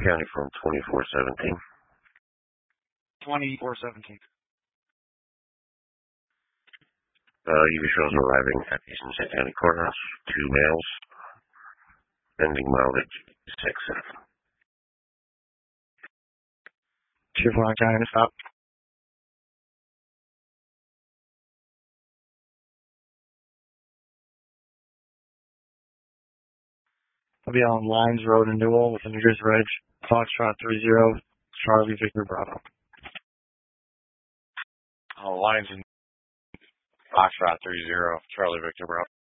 County Form 2417. 2417. You were chosen arriving at Eastern State County Courthouse. 2 males. Ending mileage 6. Chief Warren County to stop. I'll be on Lines Road in Newell with the New Jersey Reg. Foxtrot 30, Charlie Victor Bravo. Lines in Foxtrot 30, Charlie Victor Bravo.